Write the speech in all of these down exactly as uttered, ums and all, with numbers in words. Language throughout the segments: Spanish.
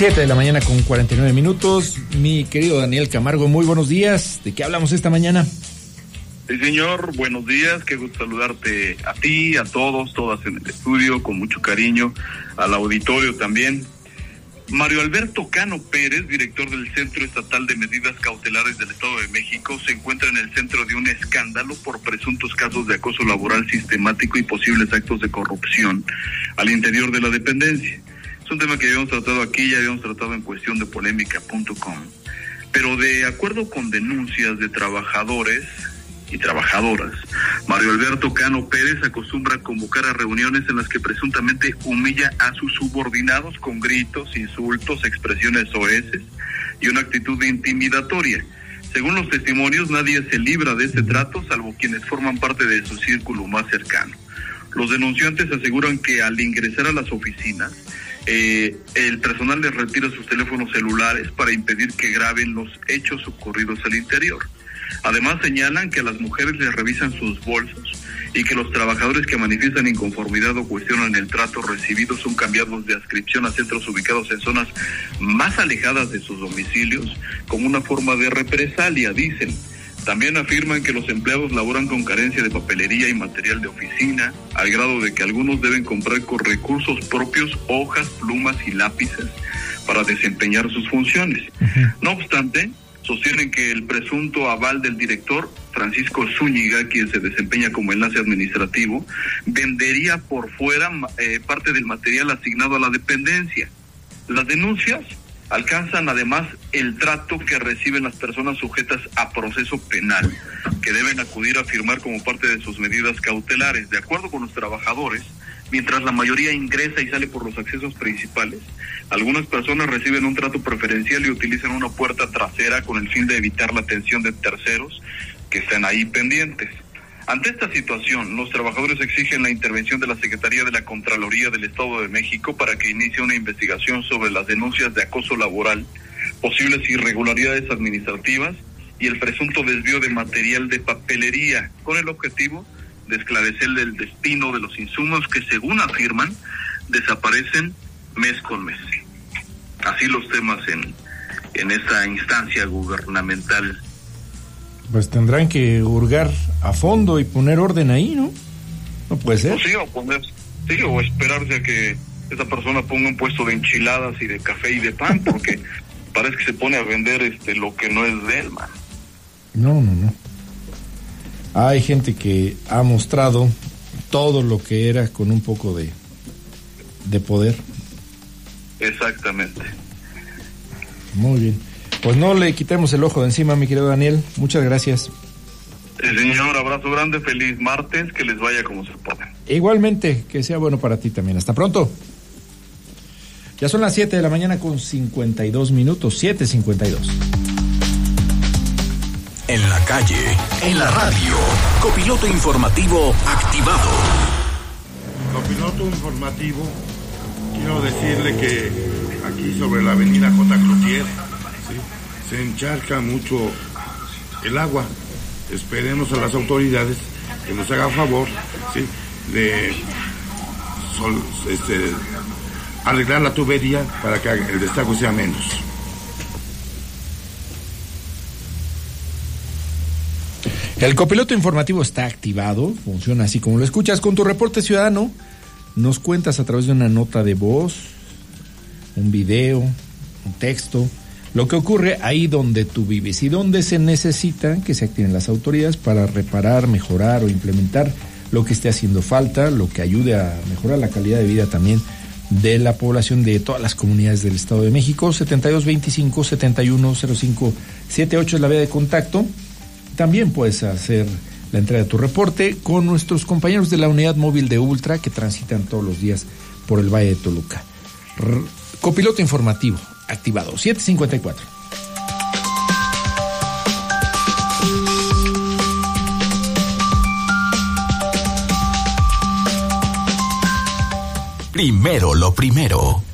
siete de la mañana con cuarenta y nueve minutos. Mi querido Daniel Camargo, muy buenos días. ¿De qué hablamos esta mañana? Sí, señor, buenos días. Qué gusto saludarte a ti, a todos, todas en el estudio, con mucho cariño, al auditorio también. Mario Alberto Cano Pérez, director del Centro Estatal de Medidas Cautelares del Estado de México, se encuentra en el centro de un escándalo por presuntos casos de acoso laboral sistemático y posibles actos de corrupción al interior de la dependencia. Es un tema que habíamos tratado aquí, ya habíamos tratado en cuestión de polémica punto com. Pero de acuerdo con denuncias de trabajadores y trabajadoras, Mario Alberto Cano Pérez acostumbra convocar a reuniones en las que presuntamente humilla a sus subordinados con gritos, insultos, expresiones soeces y una actitud intimidatoria. Según los testimonios, nadie se libra de este trato salvo quienes forman parte de su círculo más cercano. Los denunciantes aseguran que al ingresar a las oficinas, eh, el personal les retira sus teléfonos celulares para impedir que graben los hechos ocurridos al interior. Además señalan que a las mujeres les revisan sus bolsos y que los trabajadores que manifiestan inconformidad o cuestionan el trato recibido son cambiados de adscripción a centros ubicados en zonas más alejadas de sus domicilios como una forma de represalia, dicen. También afirman que los empleados laboran con carencia de papelería y material de oficina, al grado de que algunos deben comprar con recursos propios hojas, plumas y lápices para desempeñar sus funciones. Uh-huh. No obstante, sostienen que el presunto aval del director, Francisco Zúñiga, quien se desempeña como enlace administrativo, vendería por fuera eh, parte del material asignado a la dependencia. Las denuncias alcanzan además el trato que reciben las personas sujetas a proceso penal, que deben acudir a firmar como parte de sus medidas cautelares. De acuerdo con los trabajadores, mientras la mayoría ingresa y sale por los accesos principales, algunas personas reciben un trato preferencial y utilizan una puerta trasera con el fin de evitar la atención de terceros que estén ahí pendientes. Ante esta situación, los trabajadores exigen la intervención de la Secretaría de la Contraloría del Estado de México para que inicie una investigación sobre las denuncias de acoso laboral, posibles irregularidades administrativas y el presunto desvío de material de papelería, con el objetivo de esclarecer el destino de los insumos que, según afirman, desaparecen mes con mes. Así los temas en, en esta instancia gubernamental. Pues tendrán que hurgar a fondo y poner orden ahí, ¿no? No puede ser. O sí, o poner, sí, o esperarse a que esa persona ponga un puesto de enchiladas y de café y de pan, porque parece que se pone a vender este lo que no es de él, man. No, no, no. Hay gente que ha mostrado todo lo que era con un poco de, de poder. Exactamente. Muy bien. Pues no le quitemos el ojo de encima, mi querido Daniel. Muchas gracias. Sí, señor, abrazo grande, feliz martes, que les vaya como se pueda. Igualmente, que sea bueno para ti también. Hasta pronto. Ya son las siete de la mañana con cincuenta y dos minutos, siete cincuenta y dos. En la calle, en la radio, copiloto informativo activado. Copiloto informativo, quiero decirle que aquí sobre la avenida J. Cloutier, ¿sí?, se encharca mucho el agua. Esperemos a las autoridades que nos hagan favor, ¿sí?, de sol, este, arreglar la tubería para que el desagüe sea menos. El copiloto informativo está activado, funciona así como lo escuchas. Con tu reporte ciudadano, nos cuentas a través de una nota de voz, un video, un texto, lo que ocurre ahí donde tú vives y donde se necesita que se activen las autoridades para reparar, mejorar o implementar lo que esté haciendo falta, lo que ayude a mejorar la calidad de vida también de la población de todas las comunidades del Estado de México. setenta y dos veinticinco, setenta y uno cero cinco setenta y ocho es la vía de contacto. También puedes hacer la entrega de tu reporte con nuestros compañeros de la unidad móvil de Ultra que transitan todos los días por el Valle de Toluca. R- Copiloto informativo activado, siete cincuenta y cuatro. Primero lo primero.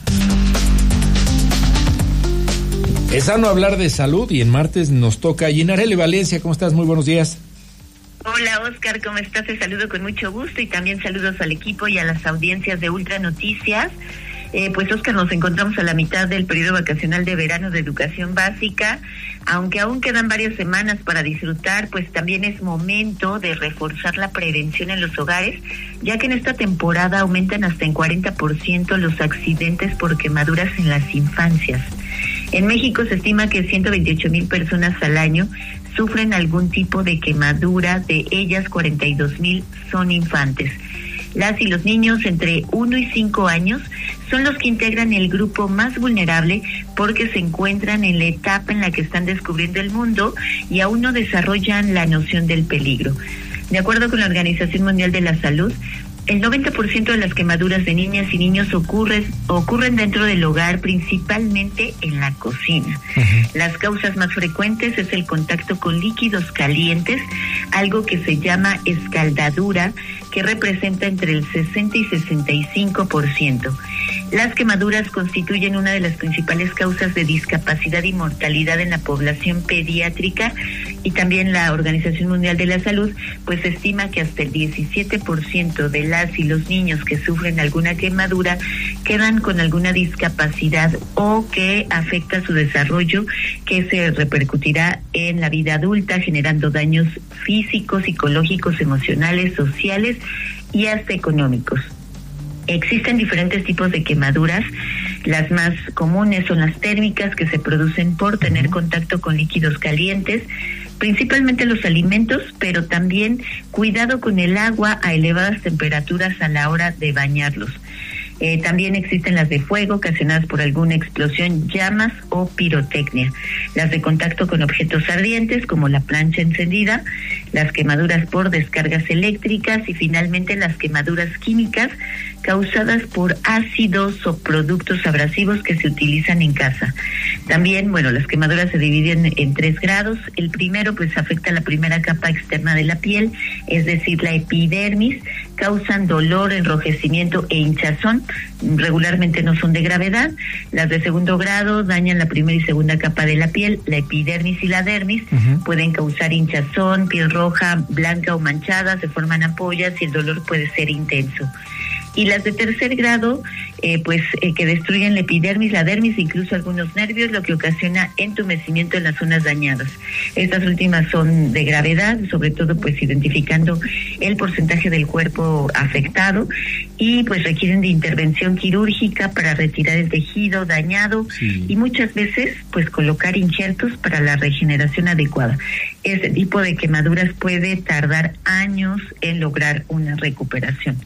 Es sano hablar de salud y en martes nos toca Ginarelli Valencia. ¿Cómo estás? Muy buenos días. Hola Oscar, ¿cómo estás? Te saludo con mucho gusto y también saludos al equipo y a las audiencias de Ultra Noticias. Eh, pues Oscar, nos encontramos a la mitad del periodo vacacional de verano de educación básica. Aunque aún quedan varias semanas para disfrutar, pues también es momento de reforzar la prevención en los hogares, ya que en esta temporada aumentan hasta en cuarenta por ciento los accidentes por quemaduras en las infancias. En México se estima que ciento veintiocho mil personas al año sufren algún tipo de quemadura, de ellas cuarenta y dos mil son infantes. Las y los niños entre uno y cinco años son los que integran el grupo más vulnerable porque se encuentran en la etapa en la que están descubriendo el mundo y aún no desarrollan la noción del peligro. De acuerdo con la Organización Mundial de la Salud, el noventa por ciento de las quemaduras de niñas y niños ocurren, ocurren dentro del hogar, principalmente en la cocina. Uh-huh. Las causas más frecuentes es el contacto con líquidos calientes, algo que se llama escaldadura, que representa entre el sesenta y sesenta y cinco por ciento. Las quemaduras constituyen una de las principales causas de discapacidad y mortalidad en la población pediátrica, y también la Organización Mundial de la Salud pues estima que hasta el diecisiete por ciento de las y los niños que sufren alguna quemadura quedan con alguna discapacidad o que afecta su desarrollo, que se repercutirá en la vida adulta, generando daños físicos, psicológicos, emocionales, sociales y hasta económicos. Existen diferentes tipos de quemaduras. Las más comunes son las térmicas, que se producen por tener contacto con líquidos calientes, principalmente los alimentos, pero también cuidado con el agua a elevadas temperaturas a la hora de bañarlos. Eh, también existen las de fuego, ocasionadas por alguna explosión, llamas o pirotecnia. Las de contacto con objetos ardientes, como la plancha encendida, las quemaduras por descargas eléctricas y finalmente las quemaduras químicas causadas por ácidos o productos abrasivos que se utilizan en casa. También, bueno, las quemaduras se dividen en tres grados. El primero, pues, afecta la primera capa externa de la piel, es decir, la epidermis, causan dolor, enrojecimiento e hinchazón. Regularmente no son de gravedad. Las de segundo grado dañan la primera y segunda capa de la piel, la epidermis y la dermis. Uh-huh. Pueden causar hinchazón, piel roja, blanca o manchada, se forman ampollas y el dolor puede ser intenso. Y las de tercer grado, eh, pues eh, que destruyen la epidermis, la dermis, incluso algunos nervios, lo que ocasiona entumecimiento en las zonas dañadas. Estas últimas son de gravedad, sobre todo pues identificando el porcentaje del cuerpo afectado, y pues requieren de intervención quirúrgica para retirar el tejido dañado, sí, y muchas veces pues colocar injertos para la regeneración adecuada. Este tipo de quemaduras puede tardar años en lograr una recuperación.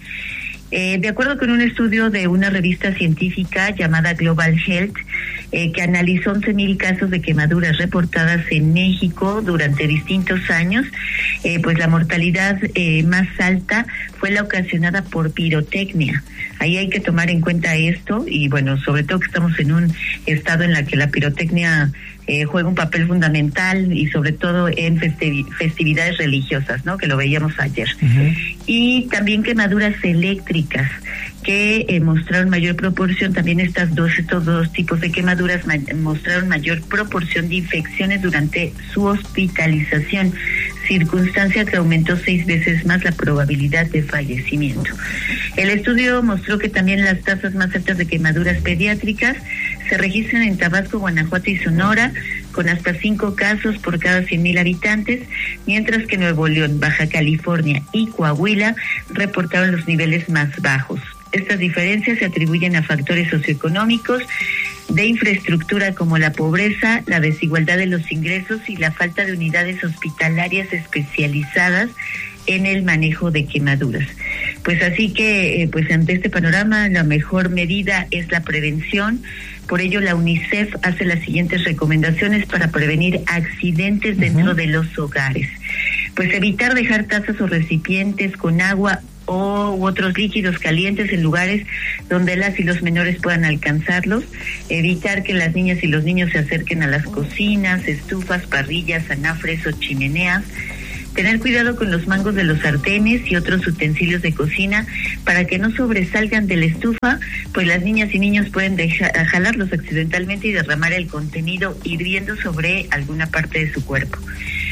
Eh, de acuerdo con un estudio de una revista científica llamada Global Health, eh, que analizó once mil casos de quemaduras reportadas en México durante distintos años, eh, pues la mortalidad eh, más alta fue la ocasionada por pirotecnia. Ahí hay que tomar en cuenta esto, y bueno, sobre todo que estamos en un estado en la que la pirotecnia eh, juega un papel fundamental, y sobre todo en festivi- festividades religiosas, ¿no? Que lo veíamos ayer. Uh-huh. Y también quemaduras eléctricas, que eh, mostraron mayor proporción, también estas dos, estos dos tipos de quemaduras ma- mostraron mayor proporción de infecciones durante su hospitalización, circunstancia que aumentó seis veces más la probabilidad de fallecimiento. El estudio mostró que también las tasas más altas de quemaduras pediátricas se registran en Tabasco, Guanajuato y Sonora, con hasta cinco casos por cada cien mil habitantes, mientras que Nuevo León, Baja California y Coahuila reportaron los niveles más bajos. Estas diferencias se atribuyen a factores socioeconómicos, de infraestructura como la pobreza, la desigualdad de los ingresos y la falta de unidades hospitalarias especializadas en el manejo de quemaduras. Pues así que, eh, pues ante este panorama, la mejor medida es la prevención. Por ello, la UNICEF hace las siguientes recomendaciones para prevenir accidentes uh-huh. dentro de los hogares. Pues evitar dejar tazas o recipientes con agua o u otros líquidos calientes en lugares donde las y los menores puedan alcanzarlos, evitar que las niñas y los niños se acerquen a las cocinas, estufas, parrillas, anafres o chimeneas, tener cuidado con los mangos de los sartenes y otros utensilios de cocina para que no sobresalgan de la estufa, pues las niñas y niños pueden dejar, jalarlos accidentalmente y derramar el contenido hirviendo sobre alguna parte de su cuerpo.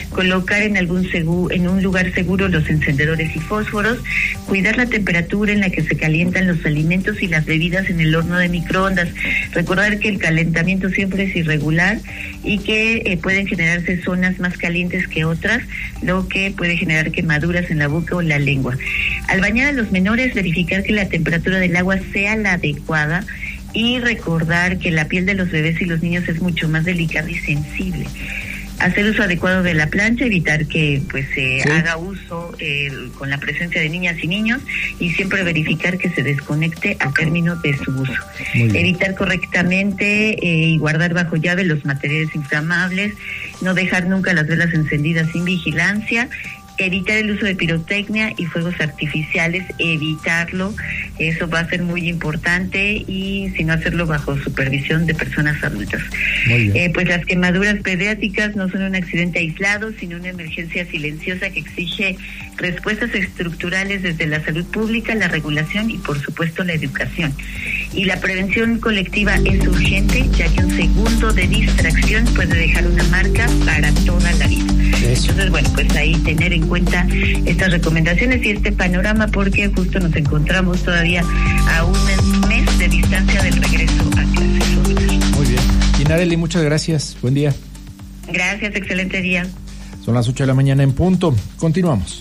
colocar en algún seguro, en un lugar seguro los encendedores y fósforos, cuidar la temperatura en la que se calientan los alimentos y las bebidas en el horno de microondas. Recordar que el calentamiento siempre es irregular y que eh, pueden generarse zonas más calientes que otras, lo que puede generar quemaduras en la boca o la lengua. Al bañar a los menores, verificar que la temperatura del agua sea la adecuada y recordar que la piel de los bebés y los niños es mucho más delicada y sensible. Hacer uso adecuado de la plancha, evitar que pues se sí. haga uso eh, con la presencia de niñas y niños, y siempre verificar que se desconecte al término de su uso. Evitar correctamente eh, y guardar bajo llave los materiales inflamables, no dejar nunca las velas encendidas sin vigilancia, evitar el uso de pirotecnia y fuegos artificiales, evitarlo, eso va a ser muy importante, y si no, hacerlo bajo supervisión de personas adultas. Eh, pues las quemaduras pediátricas no son un accidente aislado, sino una emergencia silenciosa que exige respuestas estructurales desde la salud pública, la regulación y por supuesto la educación. Y la prevención colectiva es urgente, ya que un segundo de distracción puede dejar una marca para toda la vida. Entonces, bueno, pues ahí tener en cuenta estas recomendaciones y este panorama, porque justo nos encontramos todavía a un mes de distancia del regreso a clases. Muy bien. Y Nareli, muchas gracias. Buen día. Gracias, excelente día. Son las ocho de la mañana en punto. Continuamos.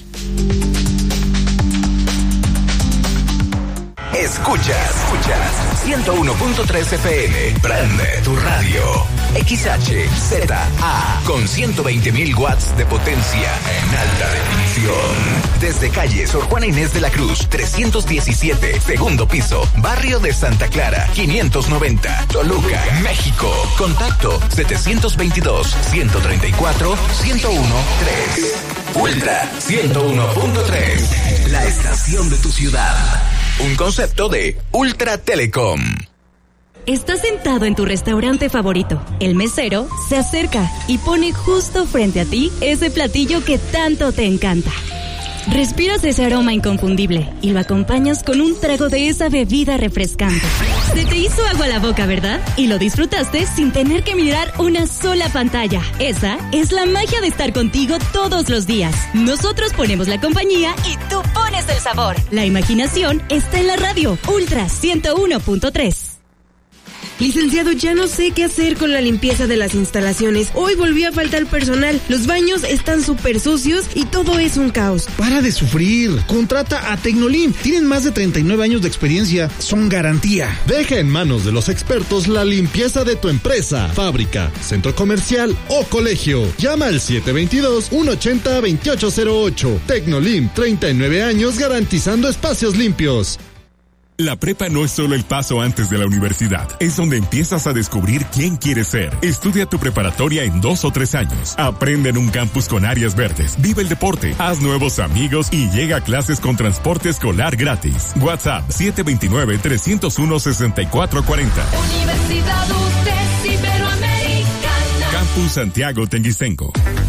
Escuchas, escuchas ciento uno punto tres F M. Prende tu radio. X H Z A con ciento veinte mil watts de potencia en alta definición. Desde calle Sor Juana Inés de la Cruz, trescientos diecisiete, segundo piso, barrio de Santa Clara, quinientos noventa, Toluca, México. Contacto setecientos veintidós, ciento treinta y cuatro, ciento uno, tres. Ultra ciento uno punto tres. La estación de tu ciudad. Un concepto de Ultra Telecom. Estás sentado en tu restaurante favorito. El mesero se acerca y pone justo frente a ti ese platillo que tanto te encanta. Respiras ese aroma inconfundible y lo acompañas con un trago de esa bebida refrescante. Se te hizo agua la boca, ¿verdad? Y lo disfrutaste sin tener que mirar una sola pantalla. Esa es la magia de estar contigo todos los días. Nosotros ponemos la compañía y tú pones el sabor. La imaginación está en la radio. Ultra ciento uno punto tres. Licenciado, ya no sé qué hacer con la limpieza de las instalaciones. Hoy volvió a faltar personal, los baños están súper sucios y todo es un caos. Para de sufrir, contrata a Tecnolim. Tienen más de treinta y nueve años de experiencia, son garantía. Deja en manos de los expertos la limpieza de tu empresa, fábrica, centro comercial o colegio. Llama al siete dos dos, uno ocho cero, dos ocho cero ocho. Tecnolim, treinta y nueve años garantizando espacios limpios. La prepa no es solo el paso antes de la universidad, es donde empiezas a descubrir quién quieres ser. Estudia tu preparatoria en dos o tres años. Aprende en un campus con áreas verdes, vive el deporte, haz nuevos amigos y llega a clases con transporte escolar gratis. WhatsApp siete dos nueve, tres cero uno, seis cuatro cuatro cero. Universidad U T E S Iberoamericana. Campus Santiago Tenguistenco.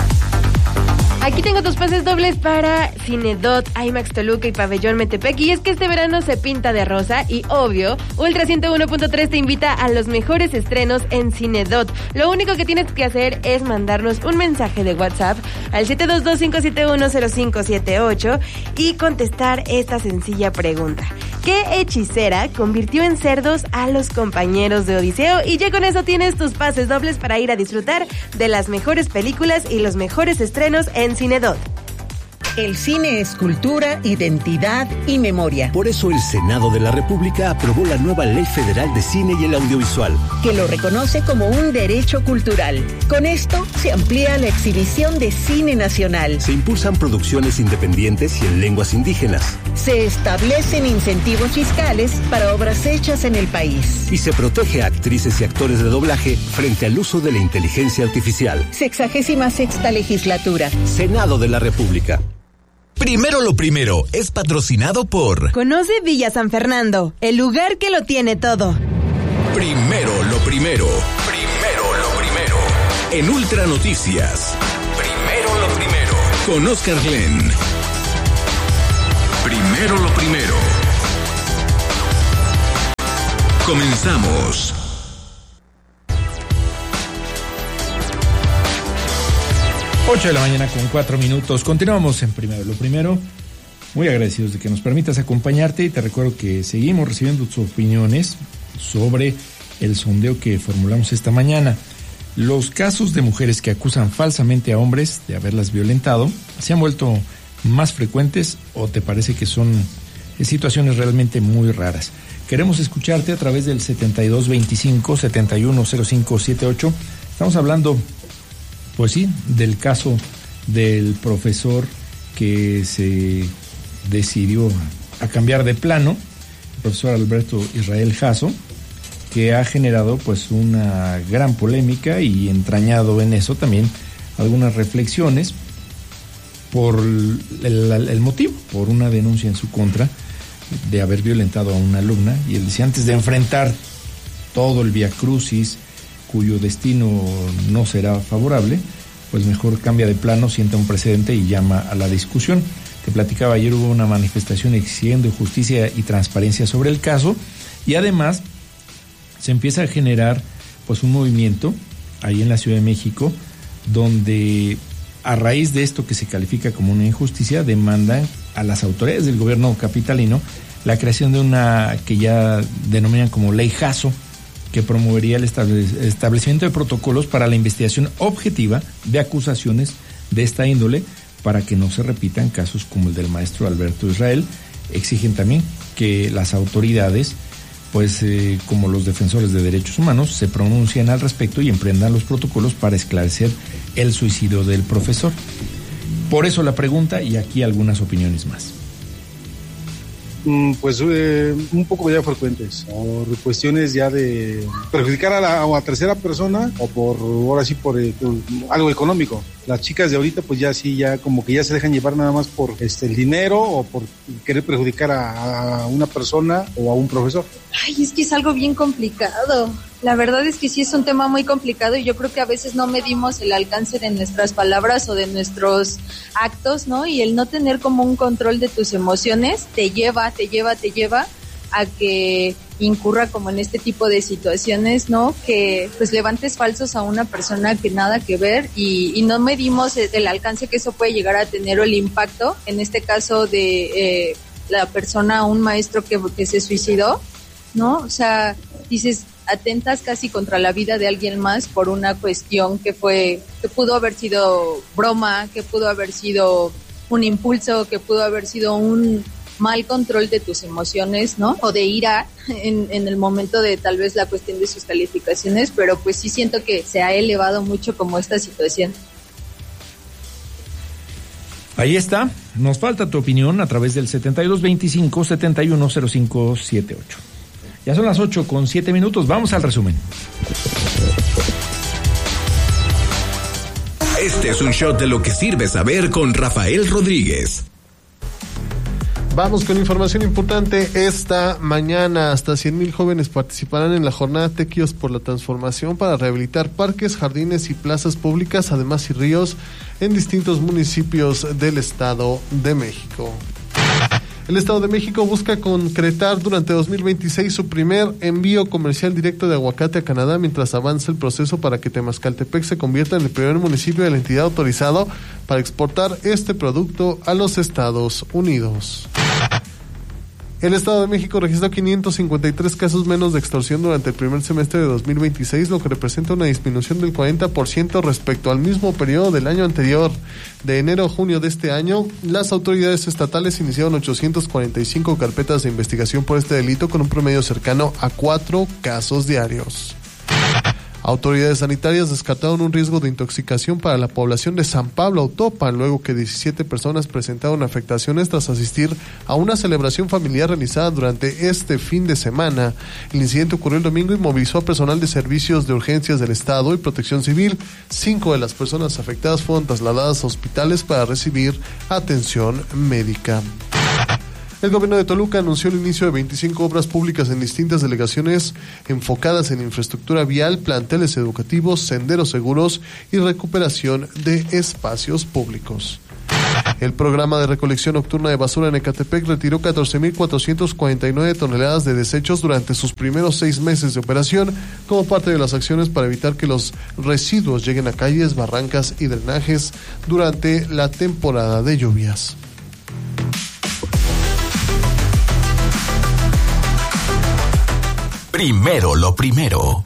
Aquí tengo tus pases dobles para Cinedot, IMAX Toluca y Pabellón Metepec. Y es que este verano se pinta de rosa y, obvio, Ultra ciento uno punto tres te invita a los mejores estrenos en Cinedot. Lo único que tienes que hacer es mandarnos un mensaje de WhatsApp al siete dos dos, cinco siete uno, cero cinco siete ocho y contestar esta sencilla pregunta. ¿Qué hechicera convirtió en cerdos a los compañeros de Odiseo? Y ya con eso tienes tus pases dobles para ir a disfrutar de las mejores películas y los mejores estrenos en Cinedot. El cine es cultura, identidad y memoria. Por eso el Senado de la República aprobó la nueva Ley Federal de Cine y el Audiovisual, que lo reconoce como un derecho cultural. Con esto se amplía la exhibición de cine nacional. Se impulsan producciones independientes y en lenguas indígenas. Se establecen incentivos fiscales para obras hechas en el país. Y se protege a actrices y actores de doblaje frente al uso de la inteligencia artificial. Sexagésima sexta legislatura. Senado de la República. Primero lo primero es patrocinado por... Conoce Villa San Fernando, el lugar que lo tiene todo. Primero lo primero. Primero lo primero. En Ultra Noticias. Primero lo primero. Con Oscar Glenn. Primero lo primero. Comenzamos. ocho de la mañana con cuatro minutos. Continuamos en Primero lo Primero. Muy agradecidos de que nos permitas acompañarte y te recuerdo que seguimos recibiendo tus opiniones sobre el sondeo que formulamos esta mañana. Los casos de mujeres que acusan falsamente a hombres de haberlas violentado se han vuelto más frecuentes o te parece que son situaciones realmente muy raras. Queremos escucharte a través del setenta y dos veinticinco, setenta y uno cero cinco setenta y ocho. Estamos hablando, pues sí, del caso del profesor que se decidió a cambiar de plano, el profesor Alberto Israel Jasso, que ha generado pues una gran polémica y entrañado en eso también algunas reflexiones por el, el, el motivo, por una denuncia en su contra de haber violentado a una alumna, y él decía, antes de enfrentar todo el viacrucis cuyo destino no será favorable, pues mejor cambia de plano, sienta un precedente y llama a la discusión. Te platicaba, ayer hubo una manifestación exigiendo justicia y transparencia sobre el caso, y además se empieza a generar pues un movimiento ahí en la Ciudad de México, donde a raíz de esto que se califica como una injusticia, demandan a las autoridades del gobierno capitalino la creación de una que ya denominan como Ley Jasso, que promovería el establecimiento de protocolos para la investigación objetiva de acusaciones de esta índole, para que no se repitan casos como el del maestro Alberto Israel. Exigen también que las autoridades, pues eh, como los defensores de derechos humanos, se pronuncien al respecto y emprendan los protocolos para esclarecer el suicidio del profesor. Por eso la pregunta, y aquí algunas opiniones más. Pues eh, un poco ya frecuentes, por cuestiones ya de perjudicar a la, a la tercera persona, o por, ahora sí, por, eh, por algo económico. Las chicas de ahorita pues ya sí, ya como que ya se dejan llevar nada más por este el dinero, o por querer perjudicar a, a una persona o a un profesor. Ay, es que es algo bien complicado. La verdad es que sí es un tema muy complicado, y yo creo que a veces no medimos el alcance de nuestras palabras o de nuestros actos, ¿no? Y el no tener como un control de tus emociones te lleva, te lleva, te lleva a que incurra como en este tipo de situaciones, ¿no? Que pues levantes falsos a una persona que nada que ver, y, y no medimos el alcance que eso puede llegar a tener, o el impacto, en este caso de eh, la persona, un maestro que, que se suicidó, ¿no? O sea, dices, atentas casi contra la vida de alguien más por una cuestión que fue, que pudo haber sido broma, que pudo haber sido un impulso, que pudo haber sido un mal control de tus emociones, ¿no? O de ira en, en el momento de tal vez la cuestión de sus calificaciones, pero pues sí siento que se ha elevado mucho como esta situación. Ahí está, nos falta tu opinión a través del setenta y dos veinticinco, setenta y uno cero cinco setenta y ocho. Ya son las ocho con siete minutos, vamos al resumen. Este es un shot de lo que sirve saber con Rafael Rodríguez. Vamos con información importante. Esta mañana hasta cien mil jóvenes participarán en la jornada Tequios por la Transformación para rehabilitar parques, jardines y plazas públicas, además y ríos en distintos municipios del Estado de México. El Estado de México busca concretar durante dos mil veintiséis su primer envío comercial directo de aguacate a Canadá, mientras avanza el proceso para que Temascaltepec se convierta en el primer municipio de la entidad autorizado para exportar este producto a los Estados Unidos. El Estado de México registró quinientos cincuenta y tres casos menos de extorsión durante el primer semestre de dos mil veintiséis, lo que representa una disminución del cuarenta por ciento respecto al mismo periodo del año anterior. De enero a junio de este año, las autoridades estatales iniciaron ochocientas cuarenta y cinco carpetas de investigación por este delito, con un promedio cercano a cuatro casos diarios. Autoridades sanitarias descartaron un riesgo de intoxicación para la población de San Pablo Autopan, luego que diecisiete personas presentaron afectaciones tras asistir a una celebración familiar realizada durante este fin de semana. El incidente ocurrió el domingo y movilizó a personal de servicios de urgencias del Estado y Protección Civil. Cinco de las personas afectadas fueron trasladadas a hospitales para recibir atención médica. El gobierno de Toluca anunció el inicio de veinticinco obras públicas en distintas delegaciones enfocadas en infraestructura vial, planteles educativos, senderos seguros y recuperación de espacios públicos. El programa de recolección nocturna de basura en Ecatepec retiró catorce mil cuatrocientas cuarenta y nueve toneladas de desechos durante sus primeros seis meses de operación, como parte de las acciones para evitar que los residuos lleguen a calles, barrancas y drenajes durante la temporada de lluvias. Primero lo primero.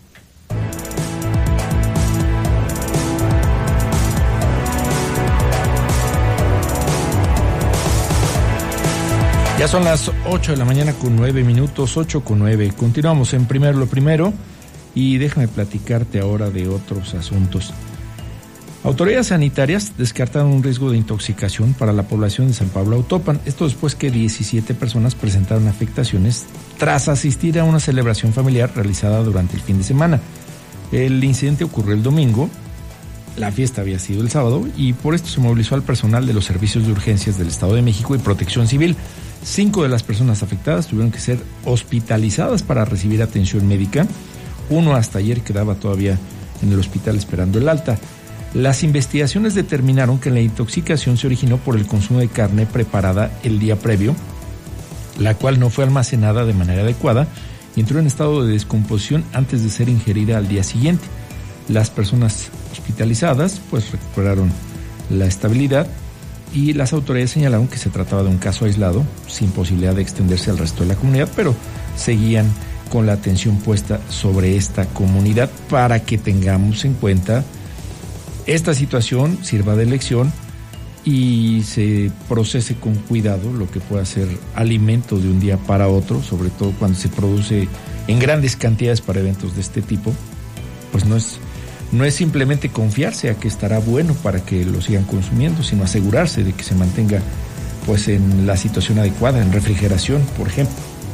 Ya son las ocho de la mañana con nueve minutos, ocho con nueve. Continuamos en Primero lo Primero y déjame platicarte ahora de otros asuntos. Autoridades sanitarias descartaron un riesgo de intoxicación para la población de San Pablo Autopan. Esto después que diecisiete personas presentaron afectaciones tras asistir a una celebración familiar realizada durante el fin de semana. El incidente ocurrió el domingo, la fiesta había sido el sábado y por esto se movilizó al personal de los servicios de urgencias del Estado de México y Protección Civil. Cinco de las personas afectadas tuvieron que ser hospitalizadas para recibir atención médica. Uno hasta ayer quedaba todavía en el hospital esperando el alta. Las investigaciones determinaron que la intoxicación se originó por el consumo de carne preparada el día previo, la cual no fue almacenada de manera adecuada y entró en estado de descomposición antes de ser ingerida al día siguiente. Las personas hospitalizadas pues recuperaron la estabilidad y las autoridades señalaron que se trataba de un caso aislado, sin posibilidad de extenderse al resto de la comunidad, pero seguían con la atención puesta sobre esta comunidad para que tengamos en cuenta esta situación, sirva de lección y se procese con cuidado lo que pueda ser alimento de un día para otro, sobre todo cuando se produce en grandes cantidades para eventos de este tipo. Pues no es No es simplemente confiarse a que estará bueno para que lo sigan consumiendo, sino asegurarse de que se mantenga pues en la situación adecuada, en refrigeración, por ejemplo.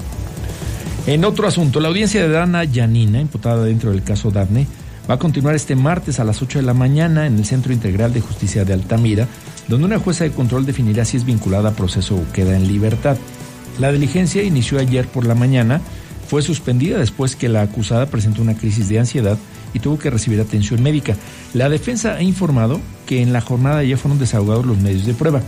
En otro asunto, la audiencia de Dana Yanina, imputada dentro del caso Dafne, va a continuar este martes a las ocho de la mañana en el Centro Integral de Justicia de Altamira, donde una jueza de control definirá si es vinculada a proceso o queda en libertad. La diligencia inició ayer por la mañana, fue suspendida después que la acusada presentó una crisis de ansiedad y tuvo que recibir atención médica. La defensa ha informado que en la jornada ya fueron desahogados los medios de prueba.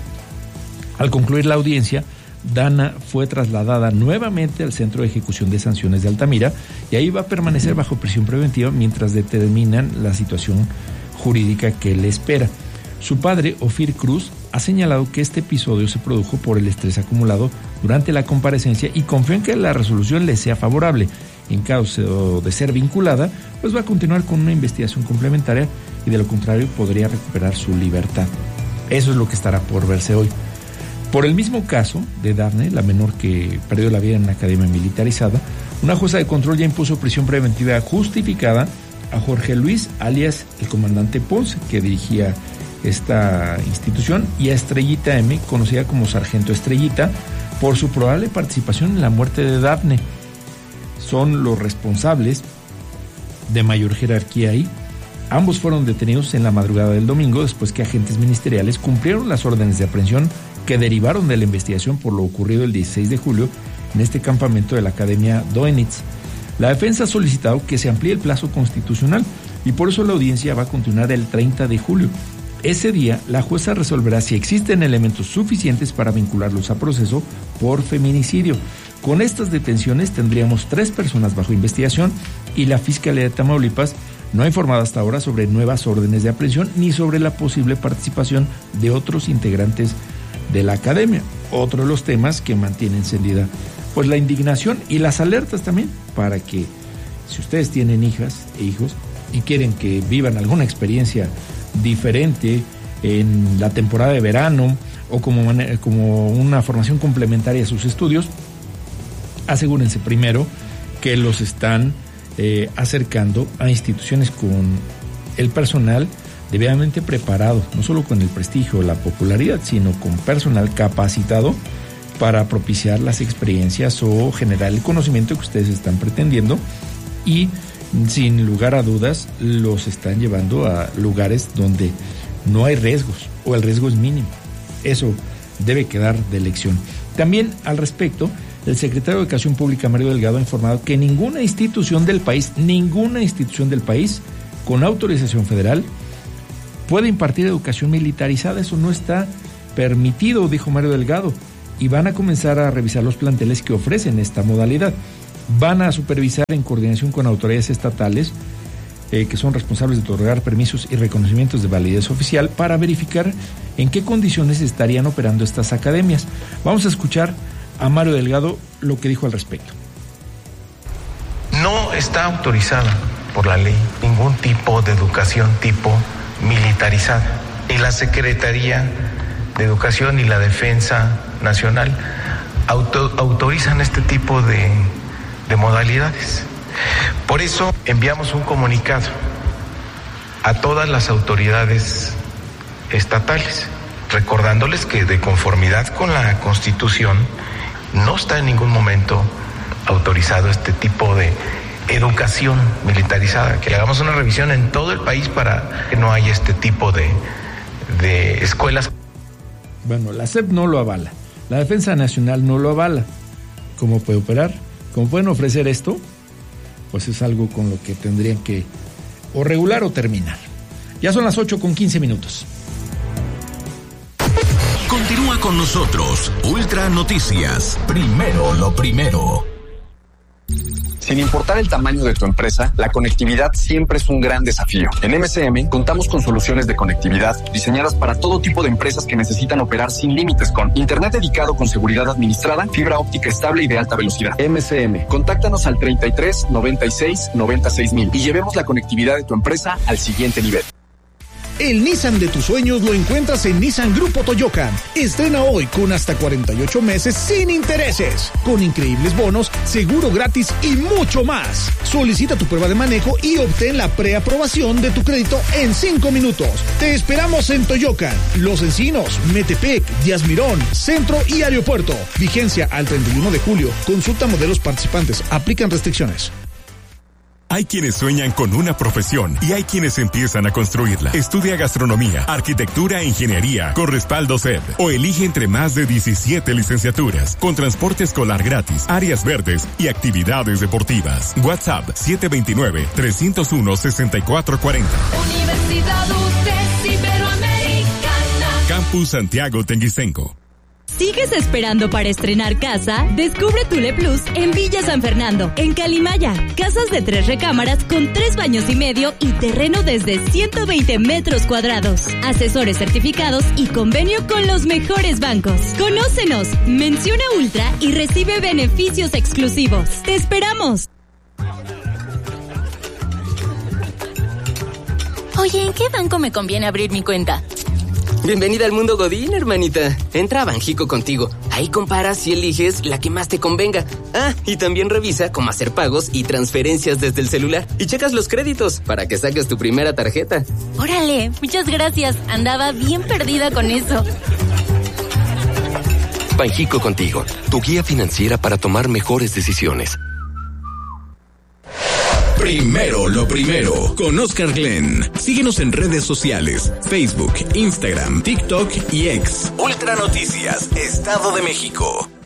Al concluir la audiencia, Dana fue trasladada nuevamente al Centro de Ejecución de Sanciones de Altamira y ahí va a permanecer bajo prisión preventiva mientras determinan la situación jurídica que le espera. Su padre, Ofir Cruz, ha señalado que este episodio se produjo por el estrés acumulado durante la comparecencia y confía en que la resolución le sea favorable. En caso de ser vinculada, pues va a continuar con una investigación complementaria y de lo contrario podría recuperar su libertad. Eso es lo que estará por verse hoy. Por el mismo caso de Dafne, la menor que perdió la vida en una academia militarizada, una jueza de control ya impuso prisión preventiva justificada a Jorge Luis, alias el comandante Ponce, que dirigía esta institución, y a Estrellita M, conocida como Sargento Estrellita, por su probable participación en la muerte de Dafne. Son los responsables de mayor jerarquía ahí. Ambos fueron detenidos en la madrugada del domingo después que agentes ministeriales cumplieron las órdenes de aprehensión que derivaron de la investigación por lo ocurrido el dieciséis de julio en este campamento de la Academia Doenitz. La defensa ha solicitado que se amplíe el plazo constitucional y por eso la audiencia va a continuar el treinta de julio. Ese día, la jueza resolverá si existen elementos suficientes para vincularlos a proceso por feminicidio. Con estas detenciones tendríamos tres personas bajo investigación y la Fiscalía de Tamaulipas no ha informado hasta ahora sobre nuevas órdenes de aprehensión ni sobre la posible participación de otros integrantes de la academia. Otro de los temas que mantiene encendida pues la indignación y las alertas también para que si ustedes tienen hijas e hijos y quieren que vivan alguna experiencia diferente en la temporada de verano o como, manera, como una formación complementaria a sus estudios, asegúrense primero que los están eh, acercando a instituciones con el personal debidamente preparado, no solo con el prestigio o la popularidad, sino con personal capacitado para propiciar las experiencias o generar el conocimiento que ustedes están pretendiendo y sin lugar a dudas los están llevando a lugares donde no hay riesgos o el riesgo es mínimo. Eso debe quedar de lección. También al respecto, el secretario de Educación Pública, Mario Delgado, ha informado que ninguna institución del país, ninguna institución del país con autorización federal puede impartir educación militarizada. Eso no está permitido, dijo Mario Delgado, y van a comenzar a revisar los planteles que ofrecen esta modalidad. Van a supervisar en coordinación con autoridades estatales eh, que son responsables de otorgar permisos y reconocimientos de validez oficial para verificar en qué condiciones estarían operando estas academias. Vamos a escuchar a Mario Delgado lo que dijo al respecto. No está autorizada por la ley ningún tipo de educación tipo militarizada. Y la Secretaría de Educación y la Defensa Nacional auto, autorizan este tipo de, de modalidades. Por eso enviamos un comunicado a todas las autoridades estatales, recordándoles que de conformidad con la Constitución no está en ningún momento autorizado este tipo de educación militarizada, que le hagamos una revisión en todo el país para que no haya este tipo de, de escuelas. Bueno, la S E P no lo avala, la Defensa Nacional no lo avala. ¿Cómo puede operar? ¿Cómo pueden ofrecer esto? Pues es algo con lo que tendrían que o regular o terminar. Ya son las ocho con quince minutos. Continúa con nosotros, Ultra Noticias. Primero lo primero. Sin importar el tamaño de tu empresa, la conectividad siempre es un gran desafío. En M C M contamos con soluciones de conectividad diseñadas para todo tipo de empresas que necesitan operar sin límites con internet dedicado con seguridad administrada, fibra óptica estable y de alta velocidad. M C M, contáctanos al treinta y tres, noventa y seis, noventa y seis mil y llevemos la conectividad de tu empresa al siguiente nivel. El Nissan de tus sueños lo encuentras en Nissan Grupo Toyocan. Estrena hoy con hasta cuarenta y ocho meses sin intereses, con increíbles bonos, seguro gratis y mucho más. Solicita tu prueba de manejo y obtén la preaprobación de tu crédito en cinco minutos. Te esperamos en Toyocan, Los Encinos, Metepec, Díaz Mirón, Centro y Aeropuerto. Vigencia al treinta y uno de julio. Consulta modelos participantes. Aplican restricciones. Hay quienes sueñan con una profesión y hay quienes empiezan a construirla. Estudia gastronomía, arquitectura e ingeniería con respaldo C E D o elige entre más de diecisiete licenciaturas con transporte escolar gratis, áreas verdes y actividades deportivas. WhatsApp siete dos nueve, tres cero uno, seis cuatro cuatro cero. Universidad U T E S Iberoamericana. Campus Santiago Tenguistenco. ¿Sigues esperando para estrenar casa? Descubre Tule Plus en Villa San Fernando, en Calimaya. Casas de tres recámaras con tres baños y medio y terreno desde ciento veinte metros cuadrados. Asesores certificados y convenio con los mejores bancos. Conócenos, menciona Ultra y recibe beneficios exclusivos. ¡Te esperamos! Oye, ¿en qué banco me conviene abrir mi cuenta? Bienvenida al mundo Godín, hermanita. Entra a Banjico Contigo. Ahí comparas y eliges la que más te convenga. Ah, y también revisa cómo hacer pagos y transferencias desde el celular. Y checas los créditos para que saques tu primera tarjeta. Órale, muchas gracias. Andaba bien perdida con eso. Banjico Contigo, tu guía financiera para tomar mejores decisiones. Primero lo primero, con Oscar Glenn. Síguenos en redes sociales, Facebook, Instagram, TikTok y X. Ultra Noticias, Estado de México.